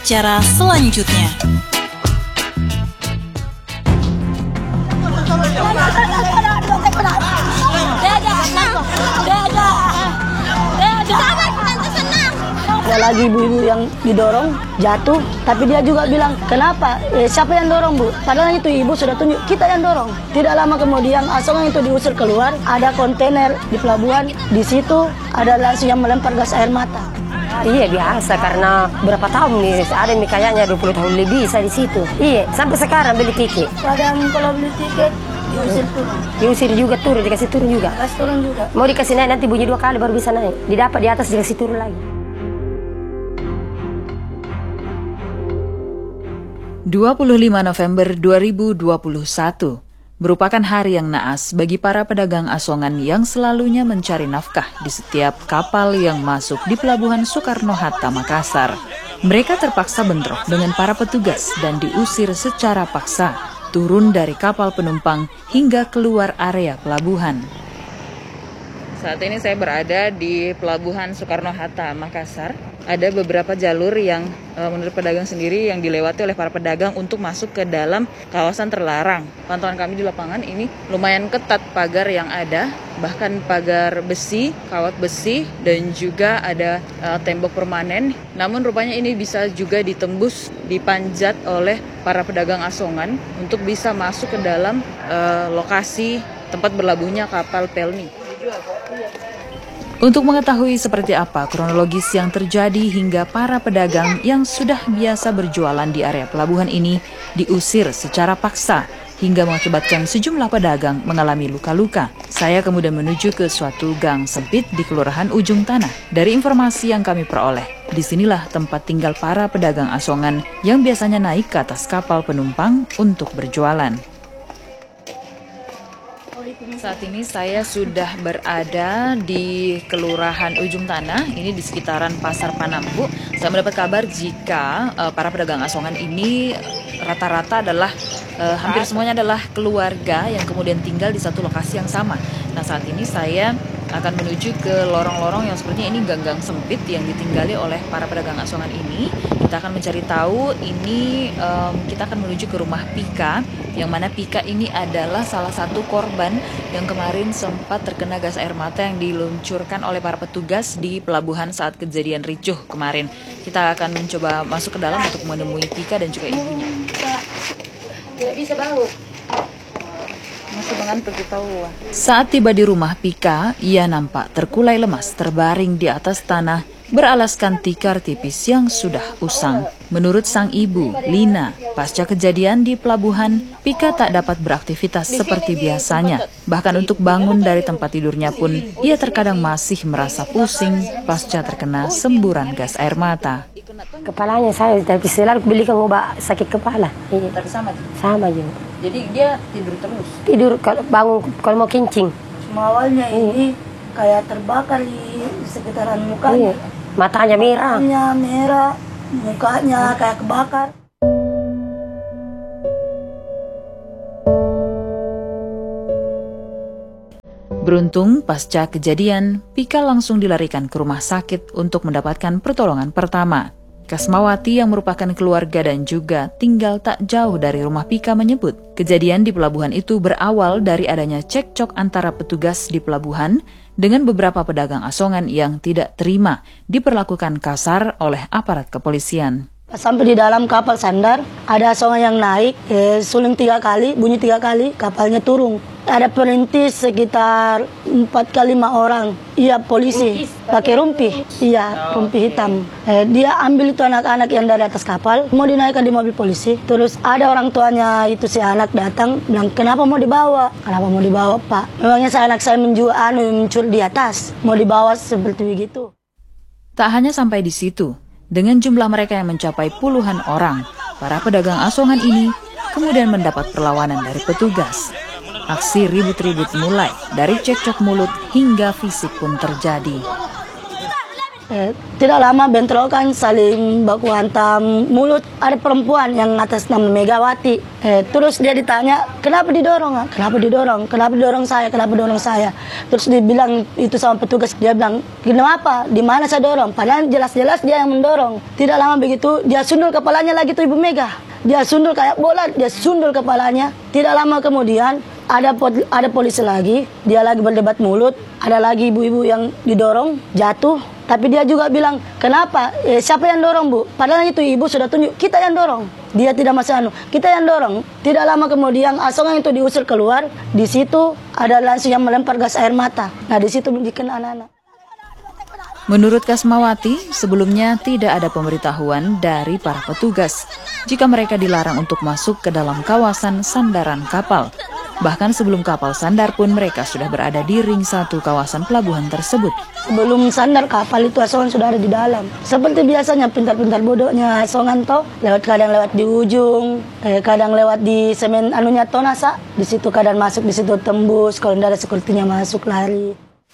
acara selanjutnya. Ada lagi ibu-ibu yang didorong, jatuh, tapi dia juga bilang, kenapa? Siapa yang dorong, Bu? Padahal itu ibu sudah tunjuk, kita yang dorong. Tidak lama kemudian, asongan itu diusir keluar, ada kontainer di pelabuhan, di situ ada langsung yang melempar gas air mata. Iya biasa, karena berapa tahun nih, ada nih kayaknya 20 tahun lebih saya di situ. Iya, sampai sekarang beli tiket. Kadang kalau beli tiket, diusir turun. Diusir juga turun, dikasih turun juga. Gas turun juga. Mau dikasih naik nanti bunyi 2 kali baru bisa naik. Didapat di atas dikasih turun lagi. 25 November 2021 merupakan hari yang naas bagi para pedagang asongan yang selalunya mencari nafkah di setiap kapal yang masuk di Pelabuhan Soekarno-Hatta, Makassar. Mereka terpaksa bentrok dengan para petugas dan diusir secara paksa, turun dari kapal penumpang hingga keluar area pelabuhan. Saat ini saya berada di Pelabuhan Soekarno-Hatta, Makassar. Ada beberapa jalur yang menurut pedagang sendiri yang dilewati oleh para pedagang untuk masuk ke dalam kawasan terlarang. Pantauan kami di lapangan ini lumayan ketat pagar yang ada, bahkan pagar besi, kawat besi, dan juga ada tembok permanen. Namun rupanya ini bisa juga ditembus, dipanjat oleh para pedagang asongan untuk bisa masuk ke dalam lokasi tempat berlabuhnya kapal Pelni. Untuk mengetahui seperti apa kronologis yang terjadi hingga para pedagang yang sudah biasa berjualan di area pelabuhan ini diusir secara paksa hingga mengakibatkan sejumlah pedagang mengalami luka-luka, saya kemudian menuju ke suatu gang sempit di Kelurahan Ujung Tanah. Dari informasi yang kami peroleh, disinilah tempat tinggal para pedagang asongan yang biasanya naik ke atas kapal penumpang untuk berjualan. Saat ini saya sudah berada di Kelurahan Ujung Tanah, ini di sekitaran Pasar Panambu. Saya mendapat kabar jika para pedagang asongan ini rata-rata adalah hampir semuanya adalah keluarga yang kemudian tinggal di satu lokasi yang sama. Nah, saat ini saya akan menuju ke lorong-lorong yang sepertinya ini gang-gang sempit yang ditinggali oleh para pedagang asongan ini. Kita akan mencari tahu ini, kita akan menuju ke rumah Pika, yang mana Pika ini adalah salah satu korban yang kemarin sempat terkena gas air mata yang diluncurkan oleh para petugas di pelabuhan saat kejadian ricuh kemarin. Kita akan mencoba masuk ke dalam untuk menemui Pika dan juga ibunya. Tidak bisa bangun. Saat tiba di rumah Pika, ia nampak terkulai lemas terbaring di atas tanah beralaskan tikar tipis yang sudah usang. Menurut sang ibu, Lina, pasca kejadian di pelabuhan, Pika tak dapat beraktivitas seperti biasanya. Bahkan untuk bangun dari tempat tidurnya pun, ia terkadang masih merasa pusing pasca terkena semburan gas air mata. Kepalanya saya, tapi selalu belikan obat sakit kepala. Tapi sama? Sama juga. Jadi dia tidur terus? Tidur kalau bangun, kalau mau kencing. Awalnya ini kayak terbakar di sekitaran mukanya. Matanya merah. Matanya merah, mukanya kayak kebakar. Beruntung, pasca kejadian, Pika langsung dilarikan ke rumah sakit untuk mendapatkan pertolongan pertama. Kasmawati yang merupakan keluarga dan juga tinggal tak jauh dari rumah Pika menyebut, kejadian di pelabuhan itu berawal dari adanya cekcok antara petugas di pelabuhan dengan beberapa pedagang asongan yang tidak terima diperlakukan kasar oleh aparat kepolisian. Sampai di dalam kapal sandar, ada asongan yang naik, suling 3 kali, bunyi 3 kali, kapalnya turun. Ada perintis sekitar 4-5 orang. Iya, polisi, pakai rumpi. Iya, rumpi hitam. Dia ambil itu anak-anak yang dari atas kapal, mau dinaikkan di mobil polisi. Terus ada orang tuanya itu si anak datang, bilang, kenapa mau dibawa? Kenapa mau dibawa, Pak? Memangnya anak saya mencuri di atas, mau dibawa seperti begitu. Tak hanya sampai di situ, dengan jumlah mereka yang mencapai puluhan orang, para pedagang asongan ini kemudian mendapat perlawanan dari petugas. Aksi ribut-ribut mulai dari cekcok mulut hingga fisik pun terjadi. Tidak lama bentrokan, saling baku hantam mulut. Ada perempuan yang atas nama Megawati. Terus dia ditanya, kenapa didorong? Kenapa didorong? Kenapa didorong saya? Kenapa dorong saya? Terus dibilang itu sama petugas, dia bilang, kenapa? Di mana saya dorong? Padahal jelas-jelas dia yang mendorong. Tidak lama begitu, dia sundul kepalanya lagi tuh Ibu Mega. Dia sundul kayak bola, dia sundul kepalanya. Tidak lama kemudian ada polisi lagi, dia lagi berdebat mulut. Ada lagi ibu-ibu yang didorong, jatuh. Tapi dia juga bilang, kenapa? Siapa yang dorong, Bu? Padahal itu ibu sudah tunjuk, kita yang dorong. Dia tidak masuk kita yang dorong. Tidak lama kemudian Asongan itu diusir keluar. Di situ ada langsung yang melempar gas air mata. Nah, di situ dikena anak-anak. Menurut Kasmawati, sebelumnya tidak ada pemberitahuan dari para petugas jika mereka dilarang untuk masuk ke dalam kawasan sandaran kapal. Bahkan sebelum kapal sandar pun mereka sudah berada di ring 1 kawasan pelabuhan tersebut. Sebelum sandar kapal itu Asongan sudah ada di dalam. Seperti biasanya pintar-pintar bodohnya Asongan toh, kadang lewat di ujung, kadang lewat di semen anunya Tonasa, di situ kadang masuk, di situ tembus, kalau tidak ada sekuritinya masuk lari.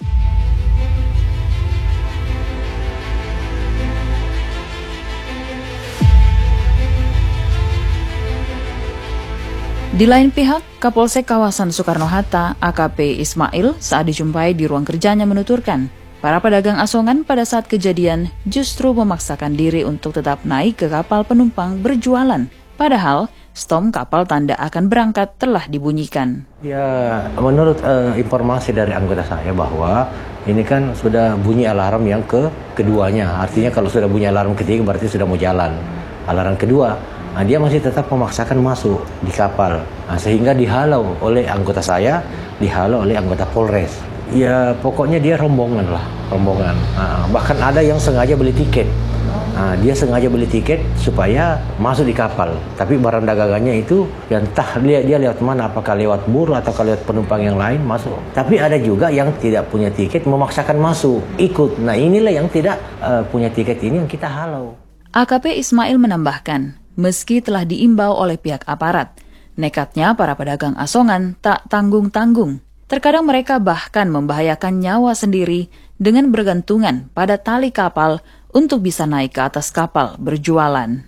Di lain pihak, Kapolsek kawasan Soekarno-Hatta, AKP Ismail, saat dijumpai di ruang kerjanya menuturkan, para pedagang Asongan pada saat kejadian justru memaksakan diri untuk tetap naik ke kapal penumpang berjualan. Padahal, stom kapal tanda akan berangkat telah dibunyikan. Ya, menurut informasi dari anggota saya bahwa ini kan sudah bunyi alarm yang keduanya. Artinya kalau sudah bunyi alarm ketiga berarti sudah mau jalan. Alarm kedua, nah, dia masih tetap memaksakan masuk di kapal, sehingga dihalau oleh anggota saya, dihalau oleh anggota Polres. Ya pokoknya dia rombongan. Bahkan ada yang sengaja beli tiket. Dia sengaja beli tiket supaya masuk di kapal. Tapi barang dagangannya itu yang entah dia lewat mana, apakah lewat buruh atau lewat penumpang yang lain masuk. Tapi ada juga yang tidak punya tiket memaksakan masuk, ikut. Nah inilah yang tidak punya tiket ini yang kita halau. AKP Ismail menambahkan, meski telah diimbau oleh pihak aparat, nekatnya para pedagang Asongan tak tanggung-tanggung. Terkadang mereka bahkan membahayakan nyawa sendiri dengan bergantungan pada tali kapal untuk bisa naik ke atas kapal berjualan.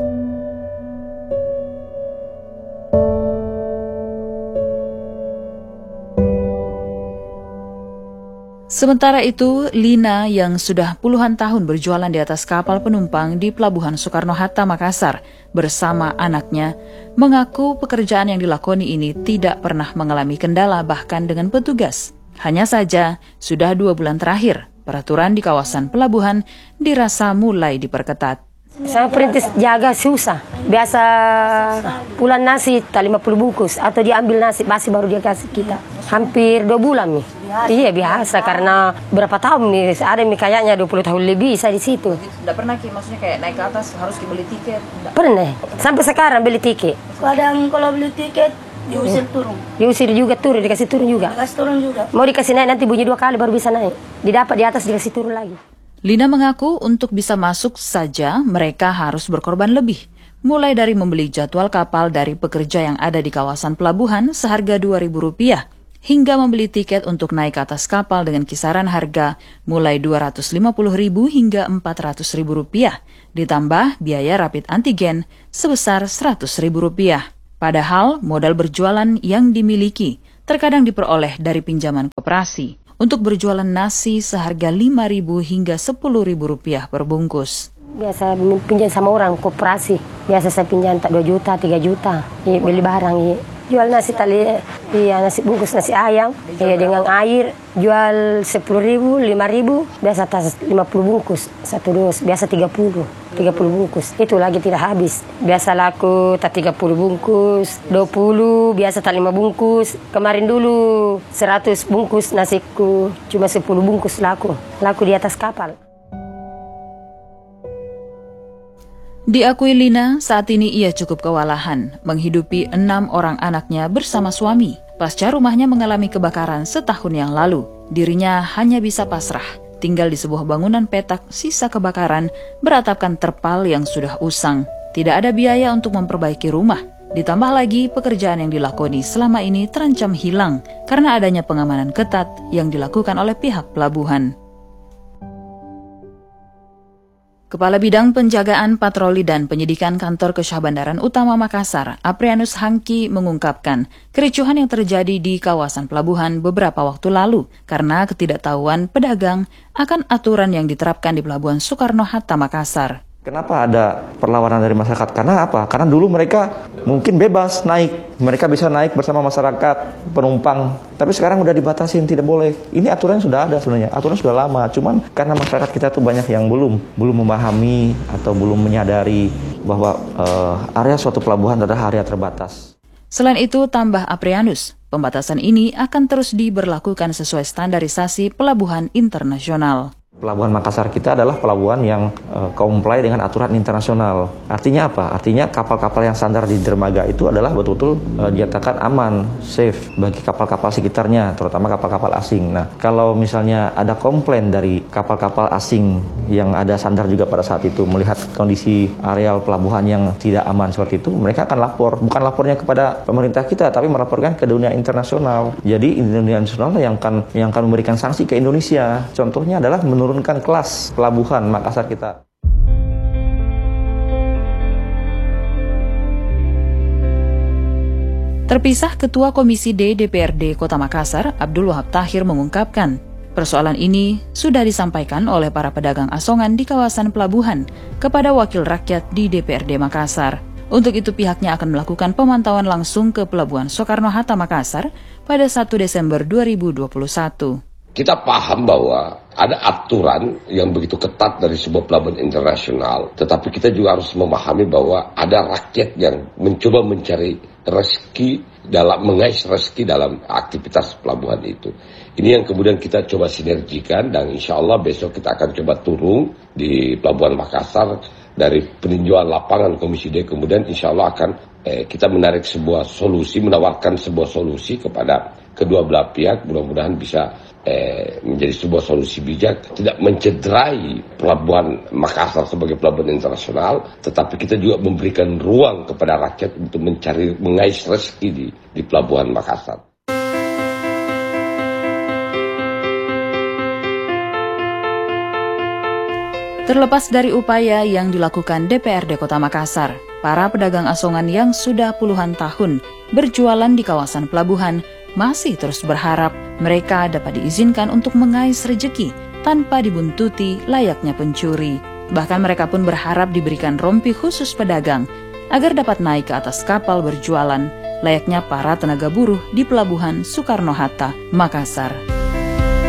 Sementara itu, Lina yang sudah puluhan tahun berjualan di atas kapal penumpang di Pelabuhan Soekarno-Hatta, Makassar bersama anaknya, mengaku pekerjaan yang dilakoni ini tidak pernah mengalami kendala bahkan dengan petugas. Hanya saja, sudah 2 bulan terakhir, peraturan di kawasan pelabuhan dirasa mulai diperketat. Sama perintis jaga susah. Biasa pulang nasi 50 bungkus atau dia ambil nasi basi baru dia kasih kita. Hampir 2 bulan nih. Iya biasa karena berapa tahun nih, ada nih kayaknya 20 tahun lebih saya di situ. Tidak pernah maksudnya kayak naik ke atas harus dibeli tiket? Pernah, sampai sekarang beli tiket. Kadang kalau beli tiket diusir turun. Diusir juga turun, dikasih turun juga. Dikasih turun juga. Mau dikasih naik nanti bunyi 2 kali baru bisa naik. Didapat di atas dikasih turun lagi. Lina mengaku untuk bisa masuk saja mereka harus berkorban lebih. Mulai dari membeli jadwal kapal dari pekerja yang ada di kawasan pelabuhan seharga Rp2.000 hingga membeli tiket untuk naik ke atas kapal dengan kisaran harga mulai Rp250.000 hingga Rp400.000, ditambah biaya rapid antigen sebesar Rp100.000. Padahal modal berjualan yang dimiliki terkadang diperoleh dari pinjaman koperasi untuk berjualan nasi seharga Rp5.000 hingga Rp10.000 per bungkus. Biasa pinjam sama orang koperasi, biasa saya pinjam 2 juta, 3 juta, beli barang. Jual nasi tali, nasi bungkus nasi ayam, dengan air, jual 10.000, 5.000, biasa atas 50 bungkus, 1 dos, biasa 30 bungkus, itu lagi tidak habis. Biasa laku tak 30 bungkus, 20, biasa tak 5 bungkus. Kemarin dulu 100 bungkus nasiku, cuma 10 bungkus laku di atas kapal. Diakui Lina, saat ini ia cukup kewalahan menghidupi 6 orang anaknya bersama suami. Pasca rumahnya mengalami kebakaran setahun yang lalu, dirinya hanya bisa pasrah, tinggal di sebuah bangunan petak sisa kebakaran beratapkan terpal yang sudah usang. Tidak ada biaya untuk memperbaiki rumah. Ditambah lagi pekerjaan yang dilakoni selama ini terancam hilang karena adanya pengamanan ketat yang dilakukan oleh pihak pelabuhan. Kepala Bidang Penjagaan, Patroli, dan Penyidikan Kantor Kesyah Bandaran Utama Makassar, Aprianus Hangki, mengungkapkan kericuhan yang terjadi di kawasan pelabuhan beberapa waktu lalu karena ketidaktahuan pedagang akan aturan yang diterapkan di Pelabuhan Soekarno-Hatta, Makassar. Kenapa ada perlawanan dari masyarakat? Karena apa? Karena dulu mereka mungkin bebas naik. Mereka bisa naik bersama masyarakat, penumpang. Tapi sekarang udah dibatasin, tidak boleh. Ini aturan sudah ada sebenarnya. Aturan sudah lama. Cuman karena masyarakat kita tuh banyak yang belum memahami atau belum menyadari bahwa area suatu pelabuhan adalah area terbatas. Selain itu, tambah Aprianus, pembatasan ini akan terus diberlakukan sesuai standarisasi pelabuhan internasional. Pelabuhan Makassar kita adalah pelabuhan yang comply dengan aturan internasional. Artinya apa? Artinya kapal-kapal yang sandar di dermaga itu adalah betul-betul dinyatakan aman, safe bagi kapal-kapal sekitarnya, terutama kapal-kapal asing. Nah, kalau misalnya ada komplain dari kapal-kapal asing yang ada sandar juga pada saat itu, melihat kondisi areal pelabuhan yang tidak aman seperti itu, mereka akan lapor. Bukan lapornya kepada pemerintah kita, tapi melaporkan ke dunia internasional. Jadi dunia internasional yang akan memberikan sanksi ke Indonesia. Contohnya adalah menurunkan kelas pelabuhan Makassar kita. Terpisah, Ketua Komisi D DPRD Kota Makassar, Abdul Wahab Tahir, mengungkapkan persoalan ini sudah disampaikan oleh para pedagang asongan di kawasan pelabuhan kepada wakil rakyat di DPRD Makassar. Untuk itu pihaknya akan melakukan pemantauan langsung ke Pelabuhan Soekarno-Hatta Makassar pada 1 Desember 2021. Kita paham bahwa ada aturan yang begitu ketat dari sebuah pelabuhan internasional, tetapi kita juga harus memahami bahwa ada rakyat yang mencoba mencari mengais rezeki dalam aktivitas pelabuhan itu. Ini yang kemudian kita coba sinergikan, dan insya Allah besok kita akan coba turun di Pelabuhan Makassar dari peninjauan lapangan Komisi D. Kemudian insya Allah akan kita menawarkan sebuah solusi kepada kedua belah pihak, mudah-mudahan bisa menjadi sebuah solusi bijak, tidak mencederai Pelabuhan Makassar sebagai pelabuhan internasional, tetapi kita juga memberikan ruang kepada rakyat untuk mengais rezeki di Pelabuhan Makassar. Terlepas dari upaya yang dilakukan DPRD Kota Makassar, para pedagang asongan yang sudah puluhan tahun berjualan di kawasan pelabuhan masih terus berharap mereka dapat diizinkan untuk mengais rejeki tanpa dibuntuti layaknya pencuri. Bahkan mereka pun berharap diberikan rompi khusus pedagang agar dapat naik ke atas kapal berjualan layaknya para tenaga buruh di Pelabuhan Soekarno-Hatta, Makassar.